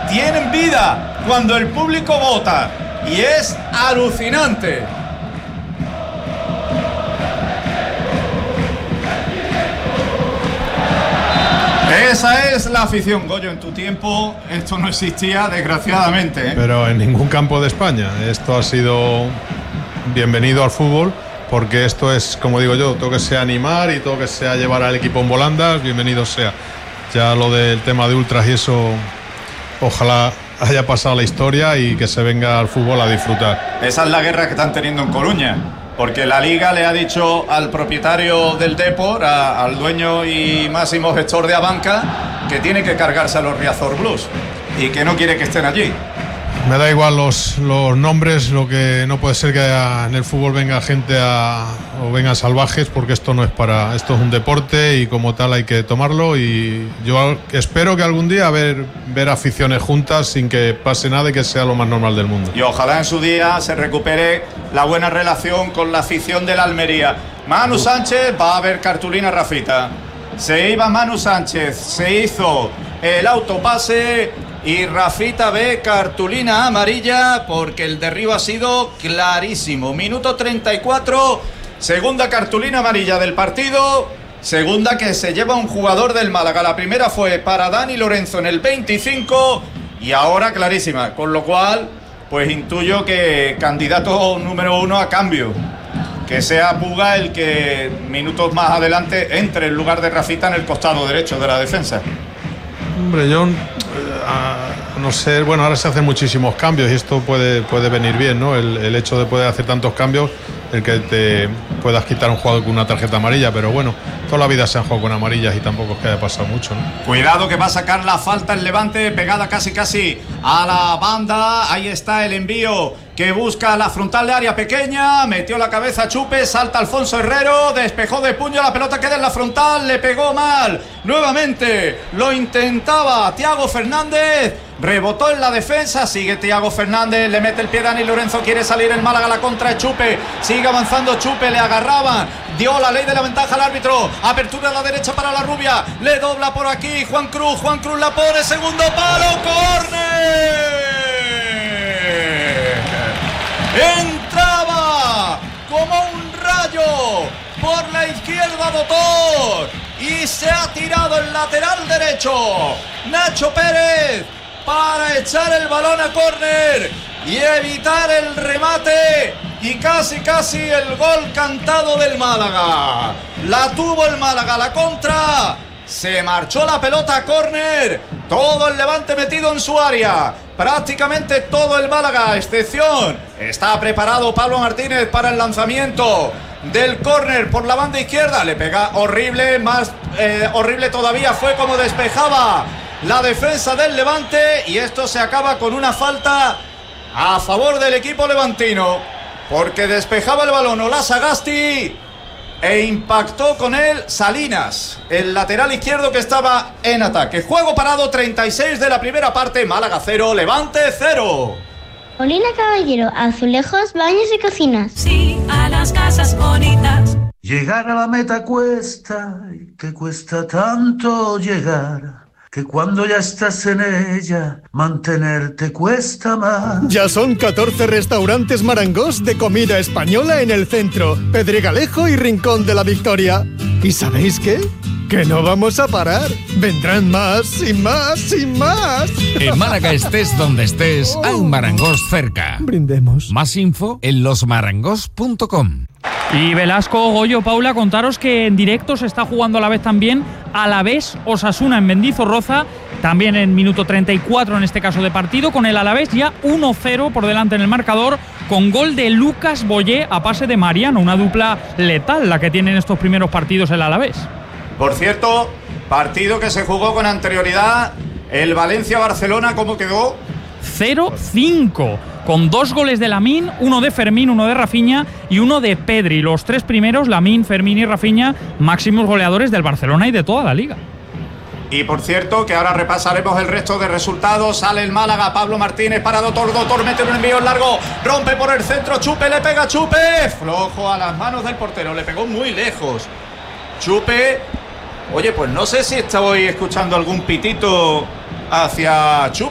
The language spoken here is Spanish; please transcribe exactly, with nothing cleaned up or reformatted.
tienen vida cuando el público vota, y es alucinante. Esa es la afición, Goyo. En tu tiempo esto no existía, desgraciadamente, ¿eh? Pero en ningún campo de España. Esto ha sido bienvenido al fútbol, porque esto es, como digo yo, todo que sea animar y todo que sea llevar al equipo en volandas, bienvenido sea. Ya lo del tema de ultras y eso, ojalá haya pasado la historia y que se venga al fútbol a disfrutar. Esa es la guerra que están teniendo en Coruña, porque la Liga le ha dicho al propietario del Depor, a, al dueño y máximo gestor de Abanca, que tiene que cargarse a los Riazor Blues y que no quiere que estén allí. Me da igual los, los nombres, lo que no puede ser que a, en el fútbol venga gente a, o vengan salvajes, porque esto no es para, esto es un deporte y como tal hay que tomarlo, y yo espero que algún día ver, ver aficiones juntas sin que pase nada y que sea lo más normal del mundo. Y ojalá en su día se recupere la buena relación con la afición de la Almería. Manu Sánchez, va a haber cartulina, Rafita. Se iba Manu Sánchez, se hizo el autopase y Rafita ve cartulina amarilla porque el derribo ha sido clarísimo. Minuto treinta y cuatro, segunda cartulina amarilla del partido, segunda que se lleva un jugador del Málaga. La primera fue para Dani Lorenzo en el veinticinco y ahora clarísima, con lo cual pues intuyo que candidato número uno a cambio, que sea Puga el que minutos más adelante entre en lugar de Rafita en el costado derecho de la defensa. Hombre, yo a no ser, bueno, ahora se hacen muchísimos cambios y esto puede, puede venir bien, ¿no? El, el hecho de poder hacer tantos cambios, el que te puedas quitar un jugador con una tarjeta amarilla, pero bueno, toda la vida se han jugado con amarillas y tampoco es que haya pasado mucho, ¿no? Cuidado que va a sacar la falta el Levante, pegada casi casi a la banda. Ahí está el envío que busca la frontal de área pequeña, metió la cabeza Chupe, salta Alfonso Herrero, despejó de puño, la pelota queda en la frontal, le pegó mal, nuevamente lo intentaba Thiago Fernández, rebotó en la defensa, sigue Thiago Fernández, le mete el pie Dani Lorenzo, quiere salir el Málaga, la contra de Chupe, sigue avanzando Chupe, le agarraban, dio la ley de la ventaja al árbitro, apertura a la derecha para la rubia, le dobla por aquí Juan Cruz, Juan Cruz la pone, segundo palo, córner. Entraba como un rayo por la izquierda Dotor y se ha tirado el lateral derecho Nacho Pérez para echar el balón a córner y evitar el remate y casi casi el gol cantado del Málaga. La tuvo el Málaga, la contra, se marchó la pelota a córner, todo el Levante metido en su área, prácticamente todo el Málaga, excepción, está preparado Pablo Martínez para el lanzamiento del córner por la banda izquierda, le pega horrible, más eh, horrible todavía fue como despejaba la defensa del Levante y esto se acaba con una falta a favor del equipo levantino, porque despejaba el balón Ola Sagasti e impactó con él Salinas, el lateral izquierdo que estaba en ataque. Juego parado, treinta y seis de la primera parte, Málaga cero, Levante cero. Molina Caballero, azulejos, baños y cocinas. Sí, a las casas bonitas. Llegar a la meta cuesta, y que cuesta tanto llegar, que cuando ya estás en ella, mantenerte cuesta más. Ya son catorce restaurantes Marangos de comida española en el centro, Pedregalejo y Rincón de la Victoria. ¿Y sabéis qué? Que no vamos a parar. Vendrán más y más y más. En Málaga estés donde estés, hay un Marangos cerca. Brindemos. Más info en los marangos punto com. Y Velasco, Goyo, Paula, contaros que en directo se está jugando a la vez también Alavés Osasuna en Mendizorroza, también en minuto treinta y cuatro en este caso de partido, con el Alavés ya uno cero por delante en el marcador, con gol de Lucas Boyé a pase de Mariano, una dupla letal la que tienen estos primeros partidos el Alavés. Por cierto, partido que se jugó con anterioridad, el Valencia-Barcelona, ¿cómo quedó? cero cinco, con dos goles de Lamine, uno de Fermín, uno de Rafinha y uno de Pedri. Los tres primeros, Lamine, Fermín y Rafinha, máximos goleadores del Barcelona y de toda la Liga. Y por cierto, que ahora repasaremos el resto de resultados. Sale el Málaga, Pablo Martínez para Dotor, Dotor mete un envío largo, rompe por el centro, Chupe, le pega Chupe, flojo a las manos del portero, le pegó muy lejos. Chupe, oye, pues no sé si estoy escuchando algún pitito hacia Chupe.